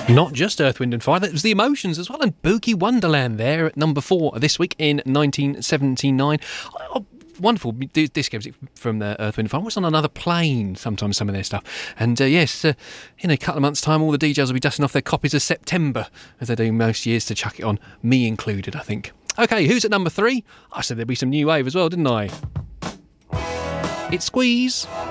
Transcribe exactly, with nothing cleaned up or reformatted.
Not just Earth, Wind and Fire, that was the Emotions as well, and Boogie Wonderland there at number four this week in nineteen seventy-nine. Oh, wonderful disco music from the Earth, Wind and Fire. I was on another plane sometimes, some of their stuff. And uh, yes, uh, in a couple of months' time, all the D Js will be dusting off their copies of September, as they do most years, to chuck it on, me included, I think. OK, who's at number three? I said there'd be some new wave as well, didn't I? It's Squeeze.